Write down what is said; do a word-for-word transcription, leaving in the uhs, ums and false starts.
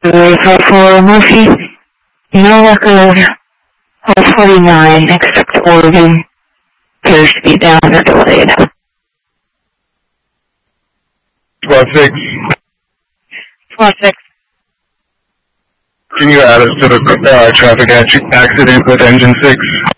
Vehicle for Murphy, no record of forty-nine except Oregon appears to be down or delayed. Squad six. Squad six. Can you add us to the uh, traffic accident with engine six?